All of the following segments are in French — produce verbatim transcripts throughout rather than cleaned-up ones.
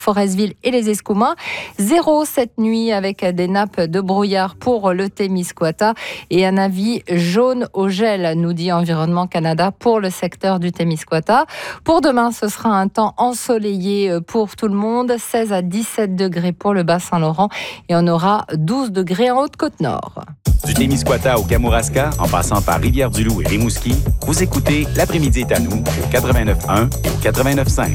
Forestville et les Escoumins. Zéro cette nuit avec des nappes de brouillard pour le Témiscouata et un avis jaune au gel, nous dit Environnement Canada pour le secteur du Témiscouata. Pour demain, ce sera un temps ensoleillé pour tout le monde, seize à dix-sept degrés pour le Bas-Saint-Laurent et on aura douze degrés en Haute-Côte-Nord. Du Témiscouata au Kamouraska, en passant par Rivière-du-Loup et Rimouski, vous écoutez L'après-midi est à nous au quatre-vingt-neuf un et au quatre-vingt-neuf cinq.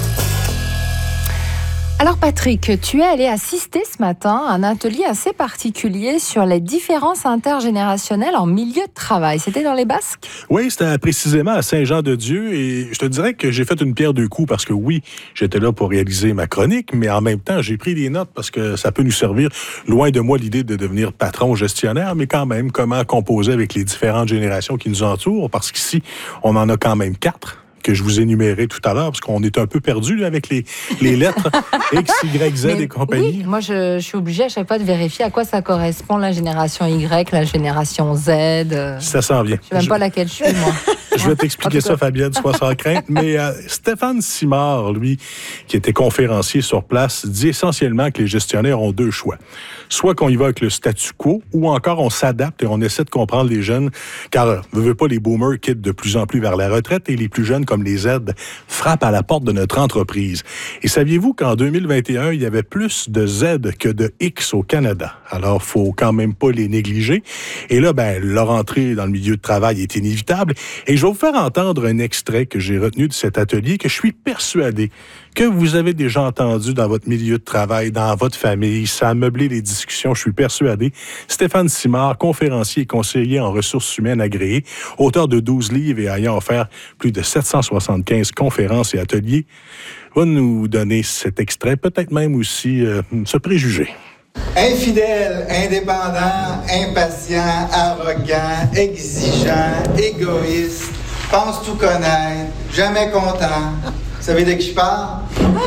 Alors Patrick, tu es allé assister ce matin à un atelier assez particulier sur les différences intergénérationnelles en milieu de travail. C'était dans les Basques? Oui, c'était précisément à Saint-Jean-de-Dieu et je te dirais que j'ai fait une pierre deux coups parce que oui, j'étais là pour réaliser ma chronique, mais en même temps, j'ai pris des notes parce que ça peut nous servir, loin de moi l'idée de devenir patron ou gestionnaire, mais quand même, comment composer avec les différentes générations qui nous entourent, parce qu'ici, on en a quand même quatre que je vous énumérais tout à l'heure, parce qu'on est un peu perdu avec les, les lettres X, Y, Z Mais et compagnie. Oui, moi, je, je suis obligée à chaque fois de vérifier à quoi ça correspond la génération Y, la génération Z. Euh... Ça s'en vient. Je ne sais même je... pas laquelle je suis, moi. Je vais t'expliquer ça, Fabienne, sois sans crainte. Mais euh, Stéphane Simard, lui, qui était conférencier sur place, dit essentiellement que les gestionnaires ont deux choix. Soit qu'on y va avec le statu quo, ou encore on s'adapte et on essaie de comprendre les jeunes, car ne veut pas les boomers quittent de plus en plus vers la retraite et les plus jeunes, comme les Z, frappent à la porte de notre entreprise. Et saviez-vous qu'en deux mille vingt et un, il y avait plus de Z que de X au Canada? Alors, faut quand même pas les négliger. Et là, ben, leur entrée dans le milieu de travail est inévitable. Et je vais vous faire entendre un extrait que j'ai retenu de cet atelier que je suis persuadé que vous avez déjà entendu dans votre milieu de travail, dans votre famille. Ça a meublé les discussions, je suis persuadé. Stéphane Simard, conférencier et conseiller en ressources humaines agréé, auteur de douze livres et ayant offert plus de sept cent soixante-quinze conférences et ateliers, va nous donner cet extrait, peut-être même aussi euh, ce préjugé. Infidèle, indépendant, impatient, arrogant, exigeant, égoïste, pense tout connaître, jamais content. Vous savez de qui je parle?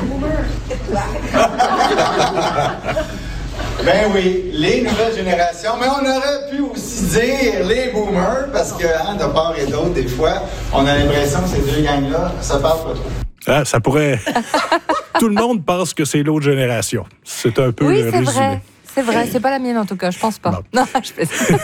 Ben oui, les nouvelles générations, mais on aurait pu aussi dire les boomers, parce que, hein, de part et d'autre, des fois, on a l'impression que ces deux gangs-là, ça parle pas trop. Ah, ça pourrait... Tout le monde pense que c'est l'autre génération. C'est un peu oui, le c'est résumé. Vrai. C'est vrai, c'est pas la mienne en tout cas, je pense pas. Non, non je fais ça.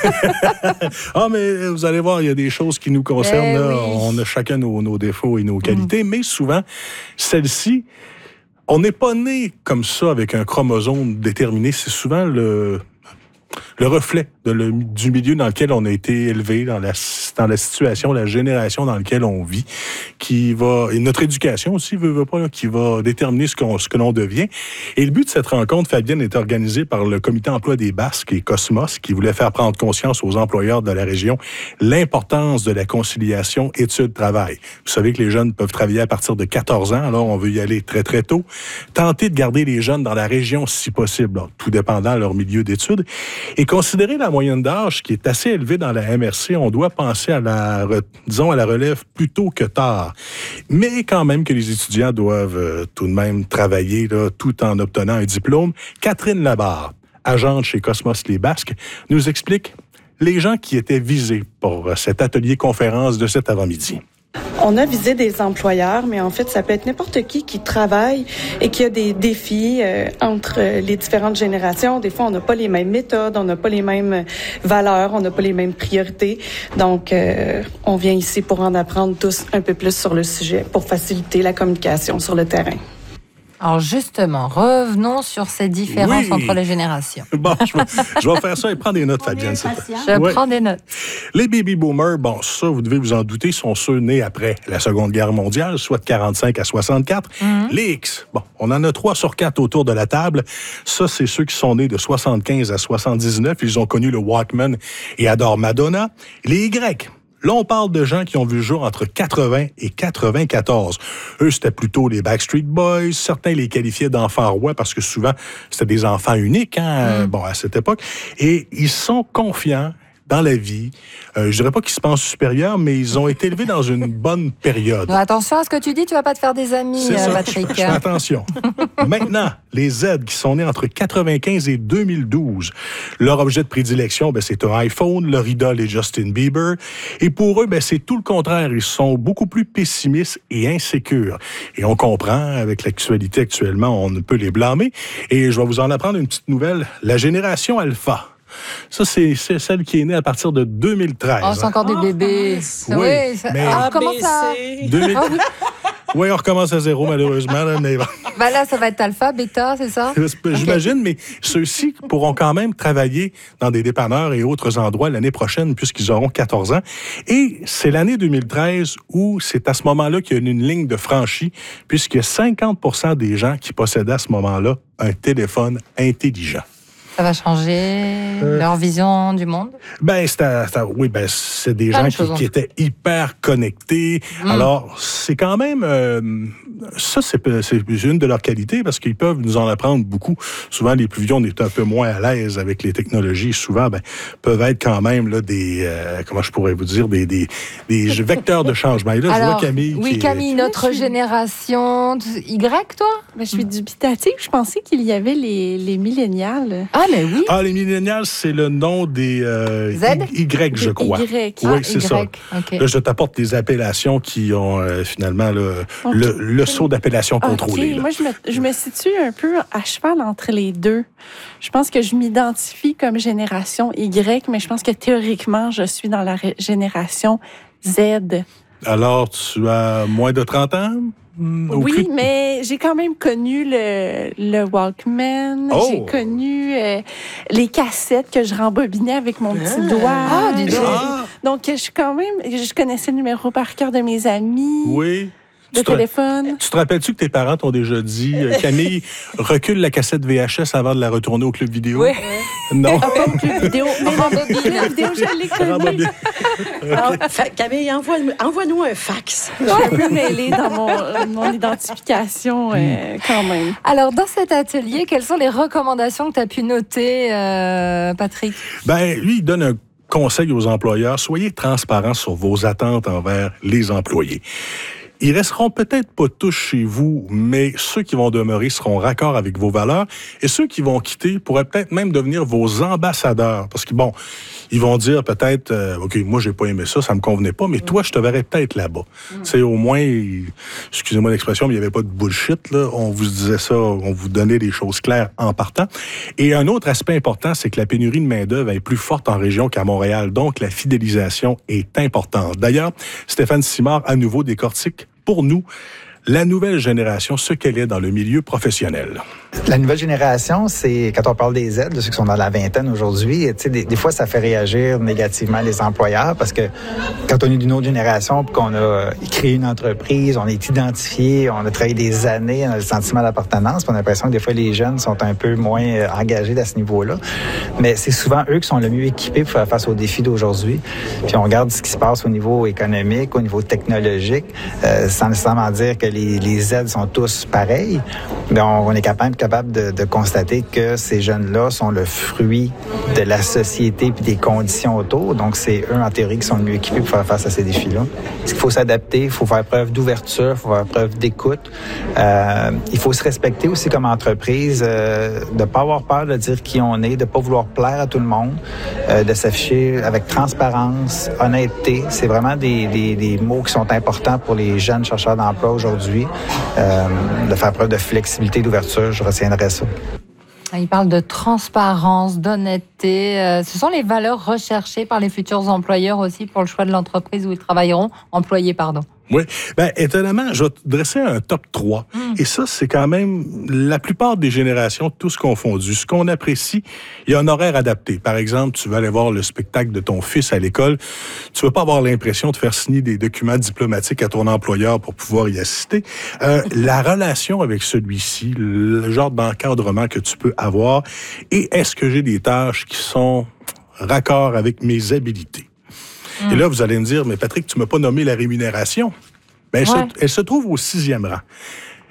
Ah, mais vous allez voir, il y a des choses qui nous concernent. Eh là. oui. On a chacun nos, nos défauts et nos qualités, mmh. mais souvent, celles-ci, on n'est pas né comme ça avec un chromosome déterminé. C'est souvent le... le reflet de le, du milieu dans lequel on a été élevé, dans la, dans la situation, la génération dans laquelle on vit, qui va, et notre éducation aussi, veut, veut pas, là, qui va déterminer ce, qu'on, ce que l'on devient. Et le but de cette rencontre, Fabienne, est organisé par le Comité emploi des Basques et Cosmos, qui voulait faire prendre conscience aux employeurs de la région l'importance de la conciliation études-travail. Vous savez que les jeunes peuvent travailler à partir de quatorze ans, alors on veut y aller très, très tôt. Tenter de garder les jeunes dans la région si possible, là, tout dépendant de leur milieu d'études. Et considérer la moyenne d'âge qui est assez élevée dans la M R C, on doit penser à la, disons, à la relève plus tôt que tard. Mais quand même que les étudiants doivent euh, tout de même travailler là, tout en obtenant un diplôme. Catherine Labarre, agente chez Cosmos Les Basques, nous explique les gens qui étaient visés pour cet atelier conférence de cet avant-midi. On a visé des employeurs, mais en fait, ça peut être n'importe qui qui travaille et qui a des défis euh, entre les différentes générations. Des fois, on n'a pas les mêmes méthodes, on n'a pas les mêmes valeurs, on n'a pas les mêmes priorités. Donc, euh, on vient ici pour en apprendre tous un peu plus sur le sujet, pour faciliter la communication sur le terrain. Alors justement, revenons sur ces différences oui. entre les générations. Bon, je vais, je vais faire ça et prendre des notes, Fabienne. Je ouais. prends des notes. Les baby boomers, bon, ça, vous devez vous en douter, sont ceux nés après la Seconde Guerre mondiale, soit de quarante-cinq à soixante-quatre. Mm-hmm. Les X, bon, on en a trois sur quatre autour de la table. Ça, c'est ceux qui sont nés de soixante-quinze à soixante-dix-neuf. Ils ont connu le Walkman et adorent Madonna. Les Y, là, on parle de gens qui ont vu le jour entre quatre-vingts et quatre-vingt-quatorze. Eux, c'était plutôt les Backstreet Boys. Certains les qualifiaient d'enfants rois parce que souvent, c'était des enfants uniques, hein, mm. bon, à cette époque. Et ils sont confiants dans la vie. Euh, je dirais pas qu'ils se pensent supérieurs, mais ils ont été élevés dans une bonne période. Donc, attention à ce que tu dis, tu vas pas te faire des amis, C'est ça. Patrick. Je fais attention. Maintenant, les Z qui sont nés entre quatre-vingt-quinze et deux mille douze, leur objet de prédilection, ben, c'est un iPhone, leur idole est Justin Bieber. Et pour eux, ben, c'est tout le contraire. Ils sont beaucoup plus pessimistes et insécures. Et on comprend, avec l'actualité actuellement, on ne peut les blâmer. Et je vais vous en apprendre une petite nouvelle. La génération Alpha. Ça, c'est, c'est celle qui est née à partir de deux mille treize. Oh, c'est encore des bébés. Oui, oui ça... mais- Alors, comment ça... deux mille... Oui, on recommence à zéro, malheureusement. Là, mais... Ben là, ça va être alpha, bêta, c'est ça? J'imagine, okay. Mais ceux-ci pourront quand même travailler dans des dépanneurs et autres endroits l'année prochaine, puisqu'ils auront quatorze ans. Et c'est l'année deux mille treize où c'est à ce moment-là qu'il y a une ligne de franchie, puisqu'il y a cinquante pour cent des gens qui possédaient à ce moment-là un téléphone intelligent. Ça va changer euh, leur vision du monde? Ben, c'est, c'est, oui, ben, c'est des Plein gens qui, qui étaient hyper connectés. Mmh. Alors, c'est quand même... Euh, ça, c'est, c'est une de leurs qualités parce qu'ils peuvent nous en apprendre beaucoup. Souvent, les plus vieux, on est un peu moins à l'aise avec les technologies. Souvent, ben, peuvent être quand même là, des... Euh, comment je pourrais vous dire? Des, des, des vecteurs de changement. Et là, Alors, je vois Camille... Oui, qui Camille, est... notre suis... génération... Y, toi? Ben, je suis dubitative. Je pensais qu'il y avait les, les millénials. Ah, mais oui. Ah, les millénials, c'est le nom des euh, Z? Y, je crois. Y. Oui, ah, c'est y. ça. Okay. Là, je t'apporte des appellations qui ont euh, finalement le, okay. le, le saut d'appellation contrôlé. Okay. Moi, je me, je me situe un peu à cheval entre les deux. Je pense que je m'identifie comme génération Y, mais je pense que théoriquement, je suis dans la ré- génération Z. Alors, tu as moins de trente ans? Oui, plus... mais j'ai quand même connu le, le Walkman. Oh. J'ai connu euh, les cassettes que je rembobinais avec mon petit ah. doigt. Ah, dis donc. Ah. Donc, je suis quand même... Je connaissais le numéro par cœur de mes amis. Oui. De tu téléphone. Te, tu te rappelles-tu que tes parents t'ont déjà dit, euh, Camille, recule la cassette V H S avant de la retourner au club vidéo? Oui. Non. Ah, pas au club vidéo. Mais le club vidéo, je l'ai connu. Okay. Camille, envoie, envoie-nous un fax. Je suis un peu mêlée dans mon, mon identification euh, quand même. Alors, dans cet atelier, quelles sont les recommandations que tu as pu noter, euh, Patrick? Ben, lui, il donne un conseil aux employeurs. Soyez transparents sur vos attentes envers les employés. Ils resteront peut-être pas tous chez vous, mais ceux qui vont demeurer seront raccords avec vos valeurs et ceux qui vont quitter pourraient peut-être même devenir vos ambassadeurs. Parce que, bon, ils vont dire peut-être, euh, OK, moi, j'ai pas aimé ça, ça me convenait pas, mais toi, je te verrais peut-être là-bas. Mm. Tu sais, au moins, excusez-moi l'expression, mais il n'y avait pas de bullshit, là. On vous disait ça, on vous donnait des choses claires en partant. Et un autre aspect important, c'est que la pénurie de main-d'œuvre est plus forte en région qu'à Montréal. Donc, la fidélisation est importante. D'ailleurs, Stéphane Simard, à nouveau, décortique pour nous la nouvelle génération, ce qu'elle est dans le milieu professionnel. La nouvelle génération, c'est, quand on parle des Z, de ceux qui sont dans la vingtaine aujourd'hui, tu sais, des, des fois, ça fait réagir négativement les employeurs parce que quand on est d'une autre génération puis qu'on a créé une entreprise, on est identifié, on a travaillé des années, on a le sentiment d'appartenance, puis on a l'impression que des fois, les jeunes sont un peu moins engagés à ce niveau-là. Mais c'est souvent eux qui sont le mieux équipés pour faire face aux défis d'aujourd'hui. Puis on regarde ce qui se passe au niveau économique, au niveau technologique, euh, sans nécessairement dire que les, les Z sont tous pareils, mais on, on est capable capable de, de constater que ces jeunes-là sont le fruit de la société puis des conditions autour. Donc, c'est eux, en théorie, qui sont le mieux équipés pour faire face à ces défis-là. Il faut s'adapter, il faut faire preuve d'ouverture, il faut faire preuve d'écoute. Euh, il faut se respecter aussi comme entreprise, euh, de ne pas avoir peur de dire qui on est, de ne pas vouloir plaire à tout le monde, euh, de s'afficher avec transparence, honnêteté. C'est vraiment des, des, des mots qui sont importants pour les jeunes chercheurs d'emploi aujourd'hui. Euh, de faire preuve de flexibilité, d'ouverture, je retiendrai ça. Il parle de transparence, d'honnêteté. Euh, ce sont les valeurs recherchées par les futurs employeurs aussi pour le choix de l'entreprise où ils travailleront. Employés, pardon. Oui. Bien, étonnamment, je vais te dresser un top trois. Mm. Et ça, c'est quand même la plupart des générations, tous confondus. Ce qu'on apprécie, il y a un horaire adapté. Par exemple, tu vas aller voir le spectacle de ton fils à l'école. Tu ne vas pas avoir l'impression de faire signer des documents diplomatiques à ton employeur pour pouvoir y assister. Euh, la relation avec celui-ci, le genre d'encadrement que tu peux avoir, et est-ce que j'ai des tâches qui sont raccord avec mes habilités? Et là, vous allez me dire, mais Patrick, tu ne m'as pas nommé la rémunération. Bien, elle, ouais. se, elle se trouve au sixième rang.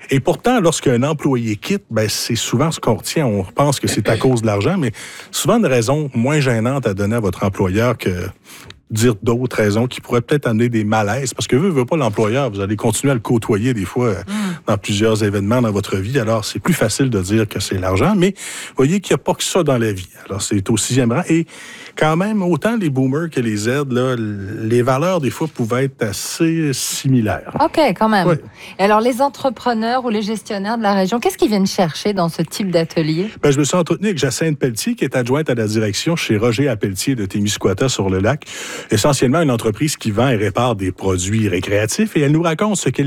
Et pourtant, lorsqu'un employé quitte, ben, c'est souvent ce qu'on retient. On pense que c'est à cause de l'argent, mais souvent une raison moins gênante à donner à votre employeur que dire d'autres raisons qui pourraient peut-être amener des malaises. Parce que vous, veut pas l'employeur, vous allez continuer à le côtoyer des fois mm. dans plusieurs événements dans votre vie. Alors, c'est plus facile de dire que c'est l'argent, mais voyez qu'il n'y a pas que ça dans la vie. Alors, c'est au sixième rang. Et quand même, autant les boomers que les Z, là, les valeurs, des fois, pouvaient être assez similaires. OK, quand même. Oui. Alors, les entrepreneurs ou les gestionnaires de la région, qu'est-ce qu'ils viennent chercher dans ce type d'atelier? Ben, je me suis entretenu avec Jacinthe Pelletier, qui est adjointe à la direction chez Roger Appeltier de Témiscouata sur le lac. Essentiellement une entreprise qui vend et répare des produits récréatifs. Et elle nous raconte ce qu'elle